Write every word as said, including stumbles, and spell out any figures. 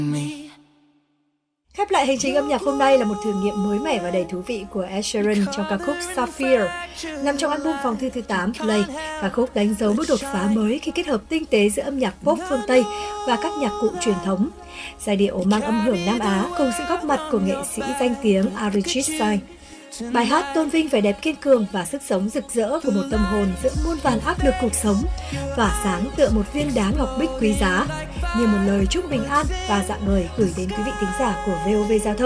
Khép lại hành trình âm nhạc hôm nay là một thử nghiệm mới mẻ và đầy thú vị của Ed Sheeran trong ca khúc Sapphire. Nằm trong album phòng thư thứ tám Play, ca khúc đánh dấu bước đột phá mới khi kết hợp tinh tế giữa âm nhạc pop phương Tây và các nhạc cụ truyền thống. Giai điệu mang âm hưởng Nam Á cùng sự góp mặt của nghệ sĩ danh tiếng Arijit Singh. Bài hát tôn vinh vẻ đẹp kiên cường và sức sống rực rỡ của một tâm hồn giữa muôn vàn áp lực cuộc sống, tỏa sáng tựa một viên đá ngọc bích quý giá, như một lời chúc bình an và rạng ngời gửi đến quý vị thính giả của vê o vê Giao thông.